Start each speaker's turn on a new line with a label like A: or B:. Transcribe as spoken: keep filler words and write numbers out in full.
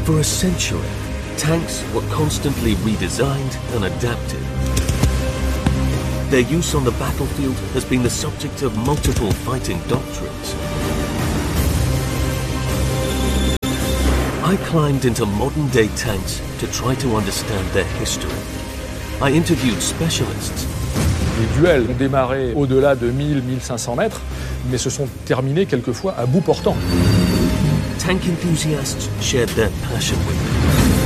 A: For a century, tanks were constantly redesigned and adapted. Their use on the battlefield has been the subject of multiple fighting doctrines. I climbed into modern-day tanks to try to understand their history. I interviewed specialists.
B: Les duels ont démarré au-delà de mille à mille cinq cents mètres, mais se sont terminés quelquefois à bout portant.
A: Tank enthusiasts shared their passion with me.